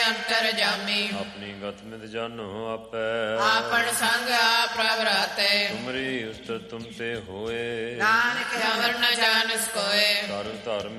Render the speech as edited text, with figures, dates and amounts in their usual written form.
ਅੰਤਰ ਜਾਮੀ। ਆਪਣੀ ਗਤ ਮਿਤ ਜਾਨੋ ਆਪੈ, ਆਪਨ ਸੰਗ ਆਪ ਪ੍ਰਭ ਰਾਤੇ। ਤੁਮਰੀ ਉਸਤਤ ਤੁਮ ਤੇ ਹੋਏ, ਨਾਨਕ ਅਵਰ ਨ ਜਾਣਸ ਕੋਏ। ਧਰਮ ਧਰਮ